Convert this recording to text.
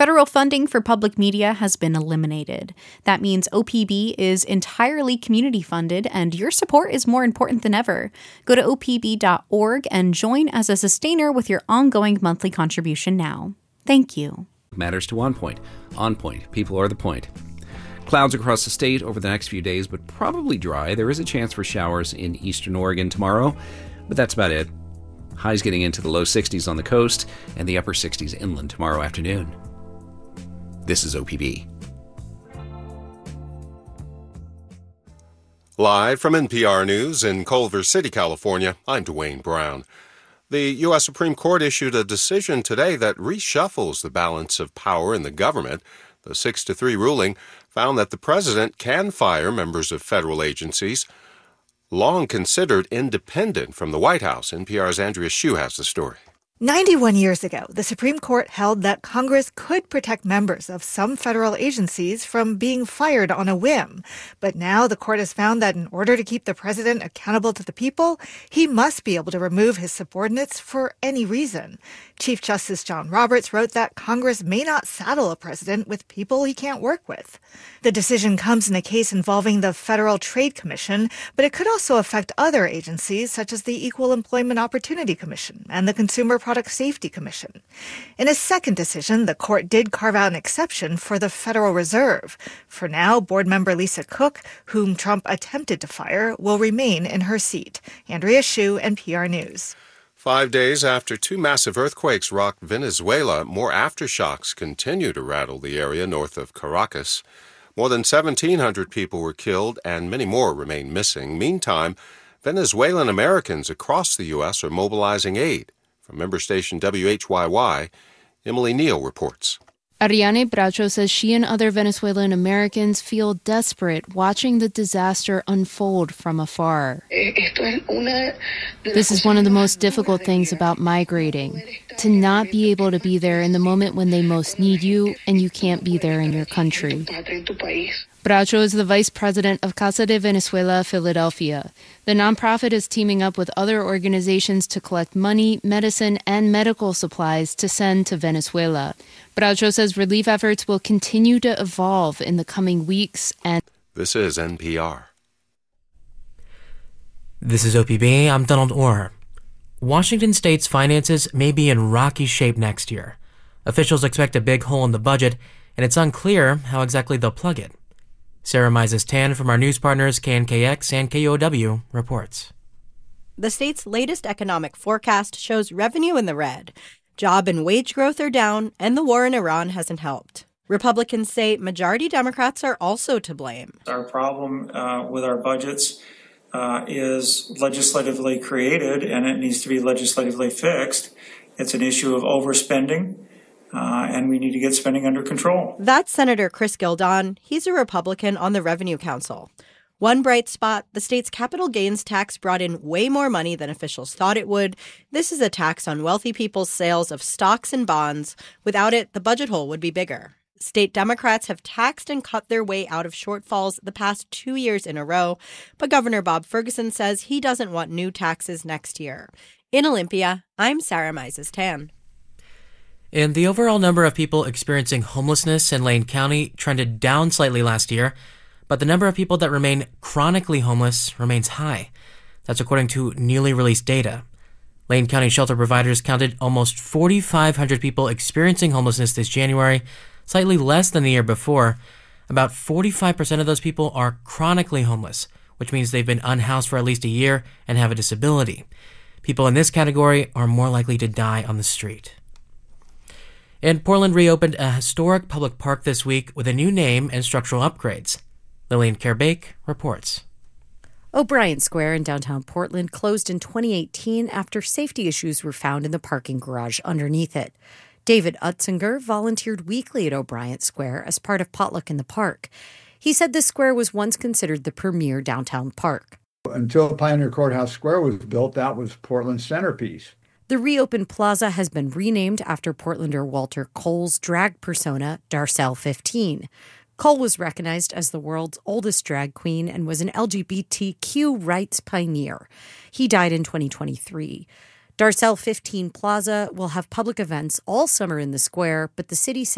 Federal funding for public media has been eliminated. That means OPB is entirely community funded, and your support is more important than ever. Go to opb.org and join as a sustainer with your ongoing monthly contribution now. Thank you. Matters to On Point. On Point. People are the point. Clouds across the state over the next few days, but probably dry. There is a chance for showers in eastern Oregon tomorrow, but that's about it. Highs getting into the low 60s on the coast and the upper 60s inland tomorrow afternoon. This is OPB. Live from NPR News in Culver City, California, I'm Dwayne Brown. The U.S. Supreme Court issued a decision today that reshuffles the balance of power in the government. The 6-3 ruling found that the president can fire members of federal agencies long considered independent from the White House. NPR's Andrea Hsu has the story. 91 years ago, the Supreme Court held that Congress could protect members of some federal agencies from being fired on a whim. But now the court has found that in order to keep the president accountable to the people, he must be able to remove his subordinates for any reason. Chief Justice John Roberts wrote that Congress may not saddle a president with people he can't work with. The decision comes in a case involving the Federal Trade Commission, but it could also affect other agencies such as the Equal Employment Opportunity Commission and the Consumer Product Safety Commission. In a second decision, the court did carve out an exception for the Federal Reserve. For now, board member Lisa Cook, whom Trump attempted to fire, will remain in her seat. Andrea Hsu, NPR News. 5 days after two massive earthquakes rocked Venezuela, more aftershocks continue to rattle the area north of Caracas. More than 1,700 people were killed and many more remain missing. Meantime, Venezuelan Americans across the U.S. are mobilizing aid. From member station WHYY, Emily Neal reports. Ariane Bracho says she and other Venezuelan Americans feel desperate watching the disaster unfold from afar. This is one of the most difficult things about migrating, to not be able to be there in the moment when they most need you and you can't be there in your country. Bracho is the vice president of Casa de Venezuela, Philadelphia. The nonprofit is teaming up with other organizations to collect money, medicine, and medical supplies to send to Venezuela. Bracho says relief efforts will continue to evolve in the coming weeks. And this is NPR. This is OPB. I'm Donald Orr. Washington State's finances may be in rocky shape next year. Officials expect a big hole in the budget, and it's unclear how exactly they'll plug it. Sarah Mises-Tan from our news partners KNKX and KUOW reports. The state's latest economic forecast shows revenue in the red. Job and wage growth are down, and the war in Iran hasn't helped. Republicans say majority Democrats are also to blame. Our problem with our budgets is legislatively created, and it needs to be legislatively fixed. It's an issue of overspending. And we need to get spending under control. That's Senator Chris Gildon. He's a Republican on the Revenue Council. One bright spot, the state's capital gains tax brought in way more money than officials thought it would. This is a tax on wealthy people's sales of stocks and bonds. Without it, the budget hole would be bigger. State Democrats have taxed and cut their way out of shortfalls the past 2 years in a row, but Governor Bob Ferguson says he doesn't want new taxes next year. In Olympia, I'm Sarah Mises-Tan. And the overall number of people experiencing homelessness in Lane County trended down slightly last year, but the number of people that remain chronically homeless remains high. That's according to newly released data. Lane County shelter providers counted almost 4,500 people experiencing homelessness this January, slightly less than the year before. About 45% of those people are chronically homeless, which means they've been unhoused for at least a year and have a disability. People in this category are more likely to die on the street. And Portland reopened a historic public park this week with a new name and structural upgrades. Lillian Kerbake reports. O'Brien Square in downtown Portland closed in 2018 after safety issues were found in the parking garage underneath it. David Utzinger volunteered weekly at O'Brien Square as part of Potluck in the Park. He said the square was once considered the premier downtown park. Until Pioneer Courthouse Square was built, that was Portland's centerpiece. The reopened plaza has been renamed after Portlander Walter Cole's drag persona, Darcel 15. Cole was recognized as the world's oldest drag queen and was an LGBTQ rights pioneer. He died in 2023. Darcel 15 Plaza will have public events all summer in the square, but the city